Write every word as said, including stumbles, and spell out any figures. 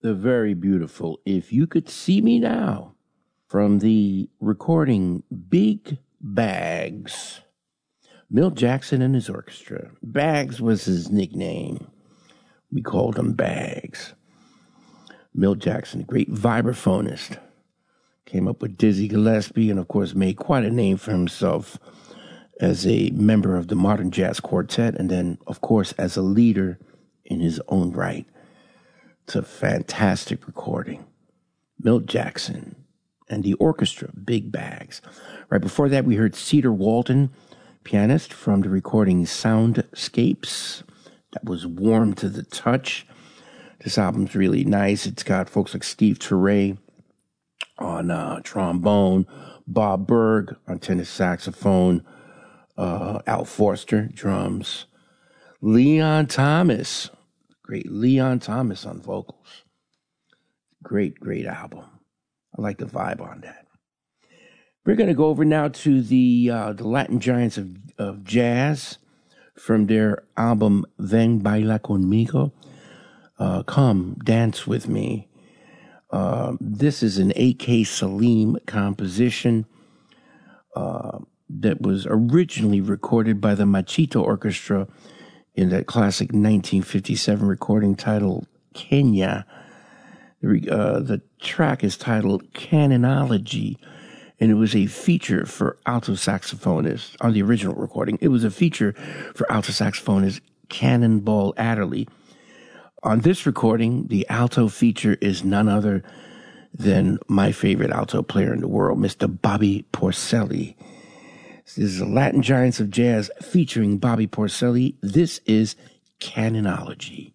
the very beautiful If You Could See Me Now from the recording Big Bags. Milt Jackson and his orchestra. Bags was his nickname. We called him Bags. Milt Jackson, a great vibraphonist, came up with Dizzy Gillespie and, of course, made quite a name for himself as a member of the Modern Jazz Quartet and then, of course, as a leader in his own right. It's a fantastic recording. Milt Jackson and the orchestra, Big Bags. Right before that, we heard Cedar Walton, pianist, from the recording Soundscapes. That was Warm to the Touch. This album's really nice. It's got folks like Steve Turre on uh, trombone, Bob Berg on tenor saxophone, uh, Al Forster, drums, Leon Thomas, great Leon Thomas on vocals. Great, great album. I like the vibe on that. We're going to go over now to the uh, the Latin Giants of, of Jazz from their album Ven Baila Conmigo. Uh, Come, Dance With Me. Uh, this is an A K Salim composition uh, that was originally recorded by the Machito Orchestra in that classic nineteen fifty-seven recording titled Kenya. The, uh, the track is titled Canonology, and it was a feature for alto saxophonist on the original recording. It was a feature for alto saxophonist Cannonball Adderley. On this recording, the alto feature is none other than my favorite alto player in the world, Mister Bobby Porcelli. This is the Latin Giants of Jazz featuring Bobby Porcelli. This is Canonology.